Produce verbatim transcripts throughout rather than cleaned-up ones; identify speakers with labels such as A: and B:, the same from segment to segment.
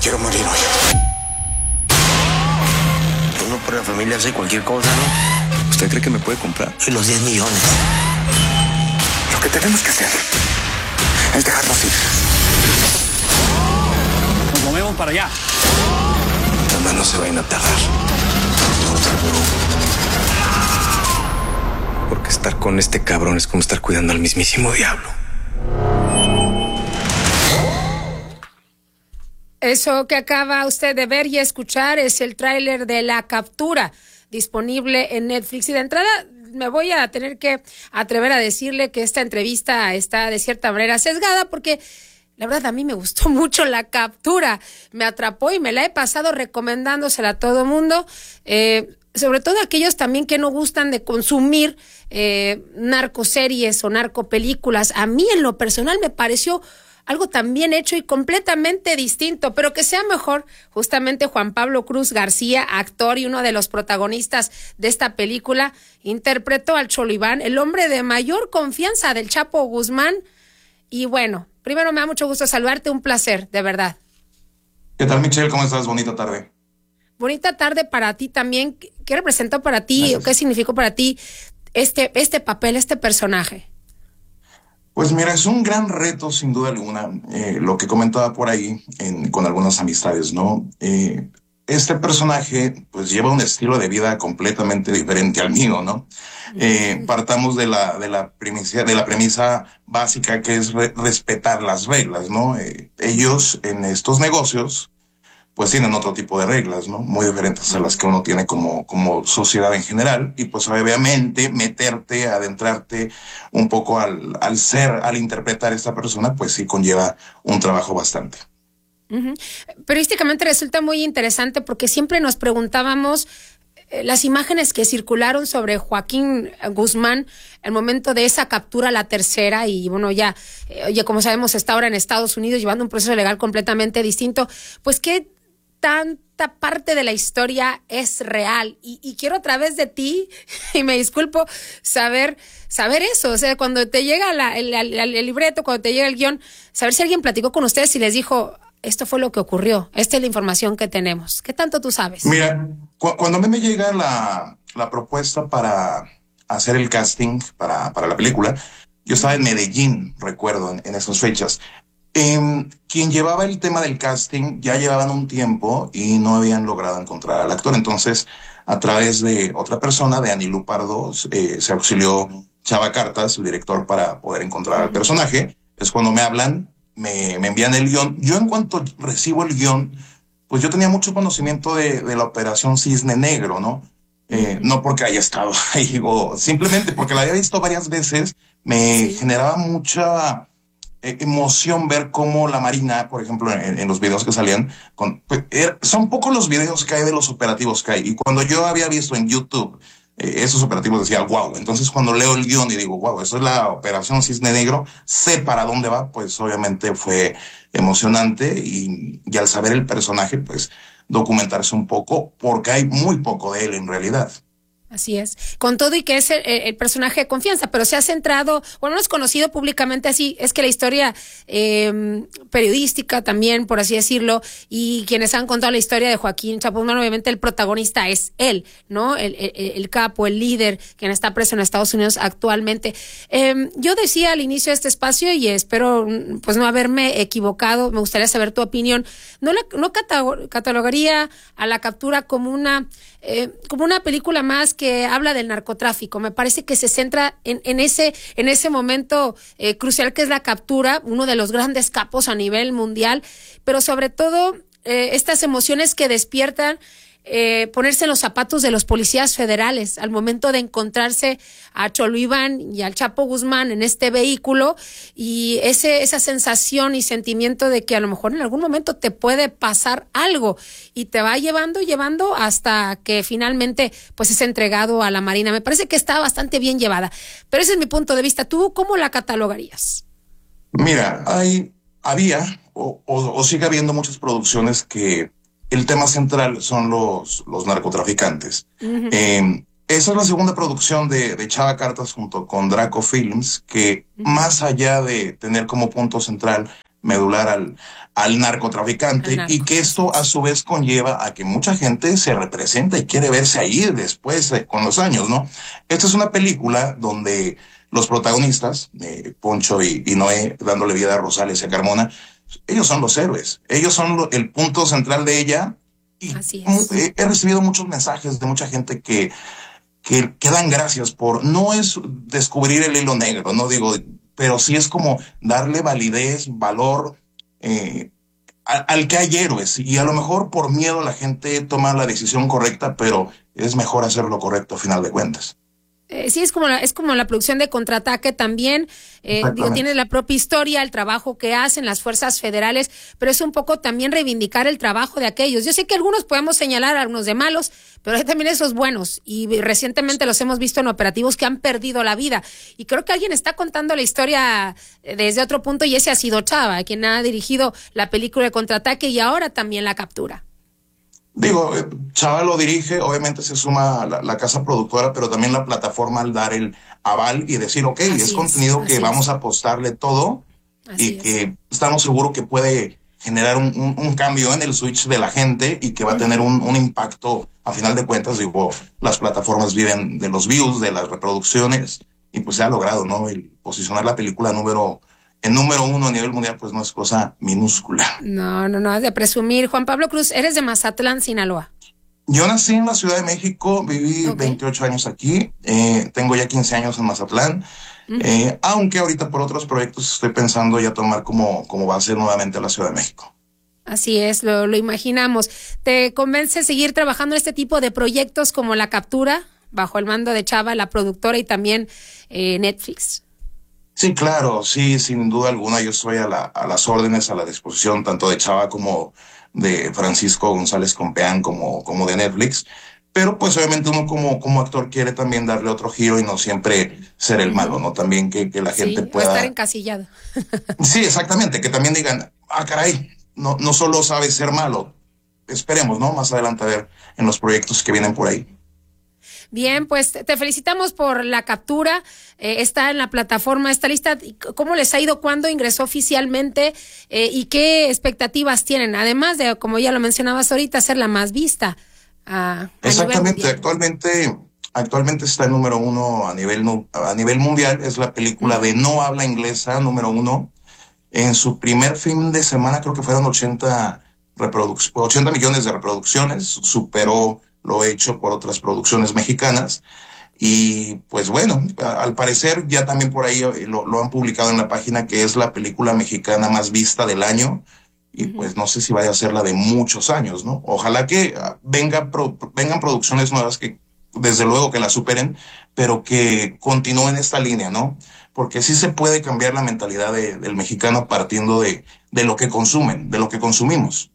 A: quiero morir hoy. Uno por la familia hace cualquier cosa, ¿no?
B: ¿Usted cree que me puede comprar?
A: Y los diez millones.
C: Lo que tenemos que hacer es dejarlos ir.
D: Nos movemos para allá.
A: Nada más no se vayan a tardar.
B: Porque estar con este cabrón es como estar cuidando al mismísimo diablo.
E: Eso que acaba usted de ver y escuchar es el tráiler de La Captura, disponible en Netflix. Y de entrada me voy a tener que atrever a decirle que esta entrevista está de cierta manera sesgada porque la verdad a mí me gustó mucho La Captura. Me atrapó y me la he pasado recomendándosela a todo mundo, eh, sobre todo aquellos también que no gustan de consumir eh, narcoseries o narcopelículas. A mí en lo personal me pareció algo tan bien hecho y completamente distinto, pero que sea mejor. Justamente Juan Pablo Cruz García, actor y uno de los protagonistas de esta película, interpretó al Cholo Iván, el hombre de mayor confianza del Chapo Guzmán. Y bueno, primero me da mucho gusto saludarte, un placer, de verdad.
F: ¿Qué tal, Michelle? ¿Cómo estás? Bonita tarde.
E: Bonita tarde para ti también. ¿Qué representó para ti o qué significó para ti este, este papel, este personaje?
F: Pues mira, es un gran reto sin duda alguna, eh, lo que comentaba por ahí en, con algunas amistades, ¿no? Eh, este personaje pues lleva un estilo de vida completamente diferente al mío, ¿no? Eh, partamos de la, de la premisa, de la premisa básica que es re- respetar las reglas, ¿no? Eh, ellos en estos negocios pues tienen otro tipo de reglas, ¿no? Muy diferentes a las que uno tiene como, como sociedad en general. Y pues obviamente meterte, adentrarte un poco al, al ser, al interpretar a esta persona, pues sí conlleva un trabajo bastante.
E: Uh-huh. Periodísticamente resulta muy interesante porque siempre nos preguntábamos eh, las imágenes que circularon sobre Joaquín Guzmán al momento de esa captura, la tercera, y bueno, ya, eh, oye, como sabemos, está ahora en Estados Unidos llevando un proceso legal completamente distinto. Pues qué tanta parte de la historia es real y, y quiero a través de ti, y me disculpo, saber saber eso, o sea, cuando te llega la, el, el, el libreto, cuando te llega el guión, saber si alguien platicó con ustedes y les dijo, esto fue lo que ocurrió, esta es la información que tenemos. ¿Qué tanto tú sabes?
F: Mira, cu- cuando a mí me llega la, la propuesta para hacer el casting para, para la película, yo estaba en Medellín, recuerdo, en, en esas fechas. Eh, quien llevaba el tema del casting ya llevaban un tiempo y no habían logrado encontrar al actor. Entonces, a través de otra persona, de Anilú Pardo, eh, se auxilió Chava Cartas, el director, para poder encontrar al personaje. Es cuando me hablan, me, me envían el guión. Yo en cuanto recibo el guión, pues yo tenía mucho conocimiento de, de la operación Cisne Negro, ¿no? Eh, no porque haya estado ahí, o simplemente porque la había visto varias veces, me sí. generaba mucha Eh, emoción ver cómo la Marina, por ejemplo, en, en los videos que salían, con, pues, er, son pocos los videos que hay de los operativos que hay. Y cuando yo había visto en YouTube eh, esos operativos, decía, wow. Entonces, cuando leo el guión y digo, wow, eso es la operación Cisne Negro, sé para dónde va, pues obviamente fue emocionante. Y, y al saber el personaje, pues documentarse un poco, porque hay muy poco de él en realidad.
E: Así es, con todo y que es el, el personaje de confianza, pero se ha centrado, bueno, no es conocido públicamente así, es que la historia eh, periodística también, por así decirlo, y quienes han contado la historia de Joaquín Chapo Guzmán, obviamente el protagonista es él, ¿no? El, el, el capo, el líder, quien está preso en Estados Unidos actualmente. Eh, yo decía al inicio de este espacio, y espero pues no haberme equivocado, me gustaría saber tu opinión, no, la, no catalogaría a La Captura como una, eh, como una película más que habla del narcotráfico. Me parece que se centra en, en ese en ese momento eh, crucial que es la captura, uno de los grandes capos a nivel mundial, pero sobre todo eh, estas emociones que despiertan eh, ponerse en los zapatos de los policías federales al momento de encontrarse a Cholo Iván y al Chapo Guzmán en este vehículo, y ese esa sensación y sentimiento de que a lo mejor en algún momento te puede pasar algo y te va llevando, llevando hasta que finalmente pues es entregado a la Marina. Me parece que está bastante bien llevada, pero ese es mi punto de vista. ¿Tú cómo la catalogarías?
F: Mira, hay, había o, o, o sigue habiendo muchas producciones que el tema central son los, los narcotraficantes. Uh-huh. Eh, esa es la segunda producción de, de Chava Cartas junto con Draco Films, que uh-huh. más allá de tener como punto central medular al, al narcotraficante,
E: narco.
F: y que esto a su vez conlleva a que mucha gente se representa y quiere verse ahí después eh, con los años, ¿no? Esta es una película donde los protagonistas, eh, Poncho y, y Noé, dándole vida a Rosales y a Carmona, ellos son los héroes, ellos son lo, el punto central de ella. Y
E: Así es.
F: he, he recibido muchos mensajes de mucha gente que, que, que dan gracias por, no es descubrir el hilo negro, no digo, pero sí es como darle validez, valor eh, al, al que hay héroes, y a lo mejor por miedo la gente toma la decisión correcta, pero es mejor hacer lo correcto a final de cuentas.
E: Eh, sí, es como la, es como la producción de Contraataque también, eh, digo, tiene la propia historia, el trabajo que hacen las fuerzas federales, pero es un poco también reivindicar el trabajo de aquellos. Yo sé que algunos podemos señalar a algunos de malos, pero hay también esos buenos, y recientemente los hemos visto en operativos que han perdido la vida, y creo que alguien está contando la historia desde otro punto, y ese ha sido Chava, quien ha dirigido la película de Contraataque y ahora también La Captura.
F: Digo, Chava lo dirige, obviamente se suma a la, la casa productora, pero también la plataforma al dar el aval y decir, ok,
E: Así
F: es,
E: es,
F: contenido que
E: así
F: vamos
E: es.
F: a apostarle todo,
E: Así
F: y
E: es.
F: que estamos seguros que puede generar un, un, un cambio en el switch de la gente, y que va a tener un, un impacto, a final de cuentas. Digo, las plataformas viven de los views, de las reproducciones, y pues se ha logrado, ¿no? El posicionar la película número en número uno a nivel mundial, pues no es cosa minúscula.
E: No, no, no, es de presumir. Juan Pablo Cruz, eres de Mazatlán, Sinaloa.
F: Yo nací en la Ciudad de México, viví
E: Okay.
F: veintiocho años aquí, eh, tengo ya quince años en Mazatlán, uh-huh. eh, aunque ahorita por otros proyectos estoy pensando ya tomar como, como base nuevamente la Ciudad de México.
E: Así es, lo, lo imaginamos. ¿Te convence seguir trabajando en este tipo de proyectos como La Captura, bajo el mando de Chava, la productora, y también eh, Netflix?
F: Sí, claro, sí, sin duda alguna. Yo estoy a, la, a las órdenes, a la disposición, tanto de Chava como de Francisco González Compeán, como, como de Netflix. Pero pues obviamente uno como, como actor quiere también darle otro giro y no siempre ser el malo, ¿no? También que, que la
E: Sí,
F: gente
E: o
F: pueda...
E: estar encasillado.
F: Sí, exactamente, que también digan, ah, caray, no, no solo sabes ser malo. Esperemos, ¿no? Más adelante a ver en los proyectos que vienen por ahí.
E: Bien, pues te felicitamos por La Captura, eh, está en la plataforma, está lista. ¿Cómo les ha ido? ¿Cuándo ingresó oficialmente? Eh, ¿Y qué expectativas tienen? Además de, como ya lo mencionabas ahorita, ser la más vista. A, a
F: Exactamente, actualmente, actualmente está el número uno a nivel, a nivel mundial, es la película de no habla inglesa número uno. En su primer fin de semana creo que fueron ochenta, reproduc- ochenta millones de reproducciones, superó lo hecho por otras producciones mexicanas, y pues bueno, a, al parecer ya también por ahí lo, lo han publicado en la página, que es la película mexicana más vista del año, y uh-huh. pues no sé si vaya a ser la de muchos años, ¿no? Ojalá que venga pro, vengan producciones nuevas que desde luego que la superen, pero que continúen esta línea, ¿no? Porque sí se puede cambiar la mentalidad de, del mexicano partiendo de, de lo que consumen, de lo que consumimos.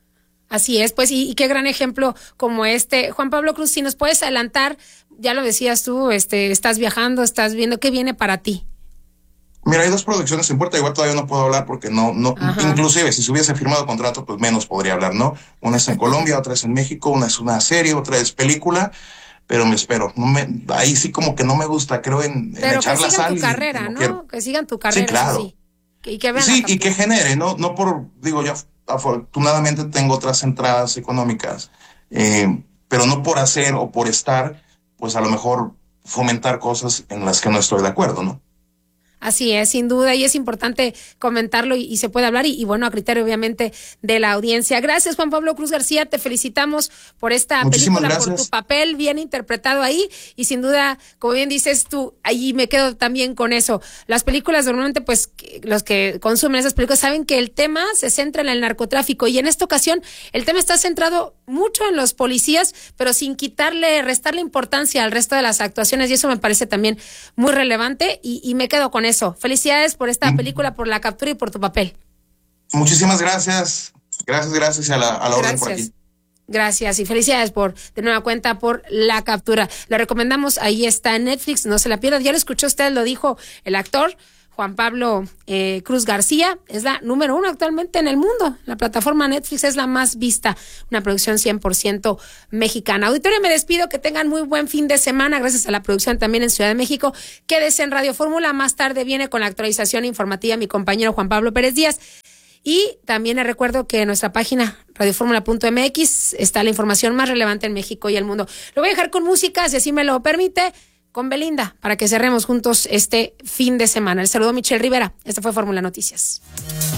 E: Así es, pues, y, y qué gran ejemplo como este. Juan Pablo Cruz, si nos puedes adelantar, ya lo decías tú, este, estás viajando, estás viendo, ¿qué viene para ti?
F: Mira, hay dos producciones en puerta, igual todavía no puedo hablar porque no, no, Ajá. inclusive si se hubiese firmado contrato, pues menos podría hablar, ¿no? Una es en Colombia, otra es en México, una es una serie, otra es película, pero me espero, no me, ahí sí como que no me gusta, creo en, en echar la sal.
E: Pero que sigan tu carrera, ¿no? Quiero. Que sigan tu carrera.
F: Sí, claro.
E: Sí, que, y que vean
F: sí y que genere, ¿no? No por, digo, yo afortunadamente tengo otras entradas económicas, eh, pero no por hacer o por estar, pues a lo mejor fomentar cosas en las que no estoy de acuerdo, ¿no?
E: Así es, sin duda, y es importante comentarlo y, y se puede hablar y, y bueno, a criterio obviamente de la audiencia. Gracias, Juan Pablo Cruz García, te felicitamos por esta
F: Muchísimas
E: película,
F: gracias.
E: por tu papel bien interpretado ahí, y sin duda, como bien dices tú, ahí me quedo también con eso. Las películas normalmente, pues, los que consumen esas películas saben que el tema se centra en el narcotráfico, y en esta ocasión el tema está centrado mucho en los policías, pero sin quitarle, restarle importancia al resto de las actuaciones, y eso me parece también muy relevante, y, y me quedo con eso. Felicidades por esta película, por La Captura y por tu papel.
F: Muchísimas gracias. Gracias, gracias a la, a la orden por aquí.
E: Gracias y felicidades por, de nueva cuenta, por La Captura. Le recomendamos, ahí está en Netflix, no se la pierda. Ya lo escuchó usted, lo dijo el actor Juan Pablo eh, Cruz García, es la número uno actualmente en el mundo. La plataforma Netflix es la más vista, una producción cien por ciento mexicana. Auditorio, me despido, que tengan muy buen fin de semana, gracias a la producción también en Ciudad de México. Quédese en Radio Fórmula, más tarde viene con la actualización informativa mi compañero Juan Pablo Pérez Díaz. Y también les recuerdo que en nuestra página radioformula punto m x está la información más relevante en México y el mundo. Lo voy a dejar con música, si así me lo permite, con Belinda, para que cerremos juntos este fin de semana. El saludo a Michelle Rivera. Esta fue Fórmula Noticias.